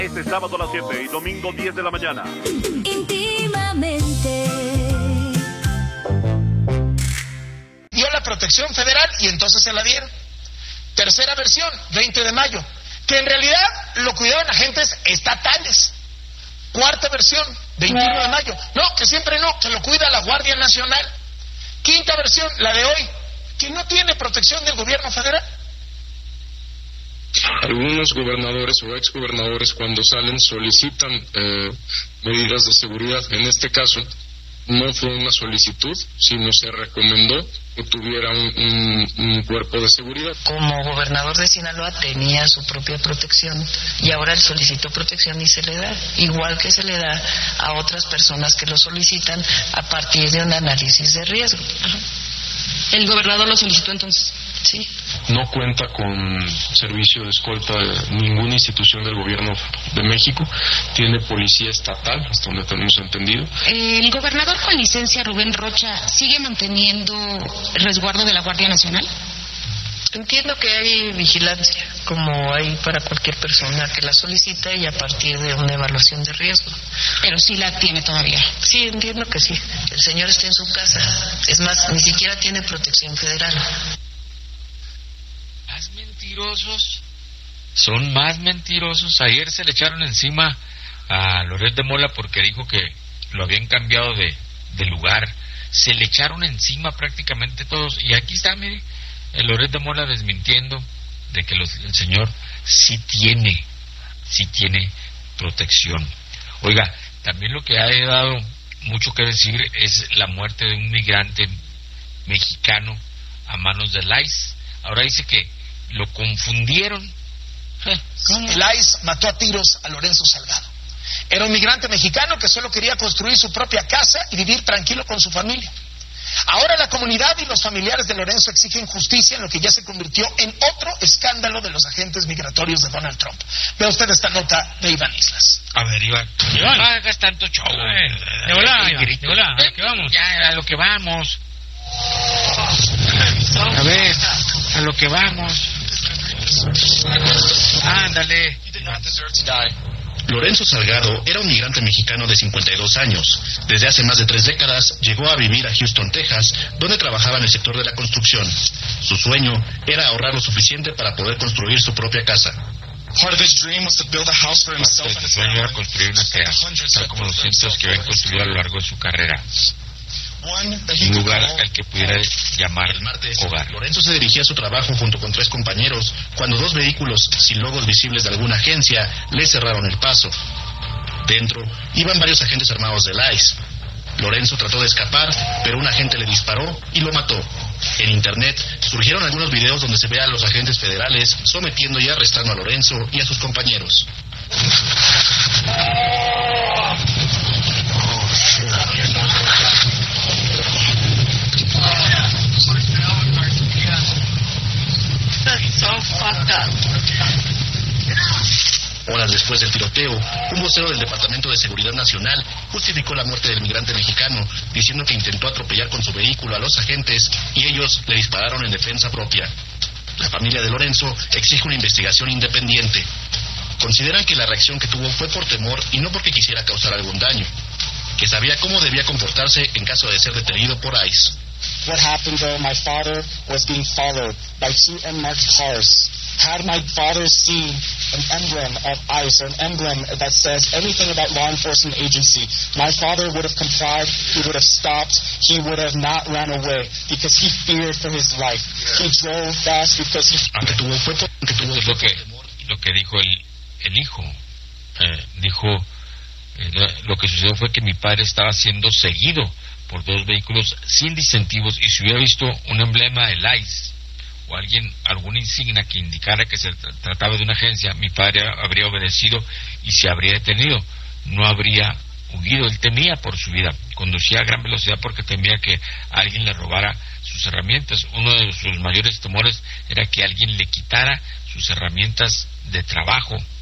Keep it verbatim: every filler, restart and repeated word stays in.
Este sábado a las siete y domingo diez de la mañana. Íntimamente. Dio la protección federal y entonces se la dieron. Tercera versión, veinte de mayo, que en realidad lo cuidaban agentes estatales. Cuarta versión, veintiuno de mayo, no, que siempre no, que lo cuida la Guardia Nacional. Quinta versión, la de hoy, que no tiene protección del gobierno federal. Algunos gobernadores o exgobernadores cuando salen solicitan eh, medidas de seguridad. En este caso no fue una solicitud, sino se recomendó que tuviera un, un, un cuerpo de seguridad. Como gobernador de Sinaloa tenía su propia protección y ahora él solicitó protección y se le da, igual que se le da a otras personas que lo solicitan a partir de un análisis de riesgo. Ajá. ¿El gobernador lo solicitó entonces? Sí. No cuenta con servicio de escolta de ninguna institución del gobierno de México. Tiene policía estatal, hasta donde tenemos entendido. ¿El gobernador con licencia, Rubén Rocha, sigue manteniendo el resguardo de la Guardia Nacional? Entiendo que hay vigilancia, como hay para cualquier persona que la solicita y a partir de una evaluación de riesgo. Pero sí la tiene todavía. Sí, entiendo que sí. El señor está en su casa. Es más, ni siquiera tiene protección federal. Más mentirosos. Son más mentirosos. Ayer se le echaron encima a Loret de Mola porque dijo que lo habían cambiado de, de lugar. Se le echaron encima prácticamente todos. Y aquí está, mire, el Loret de Mola desmintiendo de que los, el señor sí tiene, sí tiene protección. Oiga, también lo que ha dado mucho que decir es la muerte de un migrante mexicano a manos del I C E. Ahora dice que lo confundieron. ¿Cómo? El I C E mató a tiros a Lorenzo Salgado. Era un migrante mexicano que solo quería construir su propia casa y vivir tranquilo con su familia. Ahora la comunidad y los familiares de Lorenzo exigen justicia en lo que ya se convirtió en otro escándalo de los agentes migratorios de Donald Trump. Vea usted esta nota de Iván Islas. A ver, Iván, Iván. no hagas tanto show. De volada, Iván, de volada, ¿a qué vamos? Ya, a lo que vamos. A ver, a lo que vamos. Ándale. Lorenzo Salgado era un migrante mexicano de cincuenta y dos años. Desde hace más de tres décadas llegó a vivir a Houston, Texas, donde trabajaba en el sector de la construcción. Su sueño era ahorrar lo suficiente para poder construir su propia casa. Parte de su sueño era construir una casa, tal como los cientos que habían construido a lo largo de su carrera. Un lugar al que pudiera llamar el martes, hogar. Lorenzo se dirigía a su trabajo junto con tres compañeros cuando dos vehículos sin logos visibles de alguna agencia le cerraron el paso. Dentro iban varios agentes armados del I C E. Lorenzo trató de escapar, pero un agente le disparó y lo mató. En internet surgieron algunos videos donde se ve a los agentes federales sometiendo y arrestando a Lorenzo y a sus compañeros. Horas después del tiroteo, un vocero del Departamento de Seguridad Nacional justificó la muerte del migrante mexicano, diciendo que intentó atropellar con su vehículo a los agentes y ellos le dispararon en defensa propia. La familia de Lorenzo exige una investigación independiente. Consideran que la reacción que tuvo fue por temor y no porque quisiera causar algún daño, que sabía cómo debía comportarse en caso de ser detenido por I C E. What happened though, my father was being followed by two unmarked cars. Had my father seen an emblem of I C E, or an emblem that says anything about law enforcement agency, my father would have complied, he would have stopped, he would have not ran away, because he feared for his life. He drove fast because he... Aunque tuvo, fue por, aunque tuvo, es lo que, lo que dijo el, el hijo. Eh, dijo, eh, lo que sucedió fue que mi padre estaba siendo seguido por dos vehículos sin distintivos y si hubiera visto un emblema del I C E o alguien, alguna insignia que indicara que se tr- trataba de una agencia, mi padre habría obedecido y se habría detenido, no habría huido. Él temía por su vida, conducía a gran velocidad porque temía que alguien le robara sus herramientas. Uno de sus mayores temores era que alguien le quitara sus herramientas de trabajo.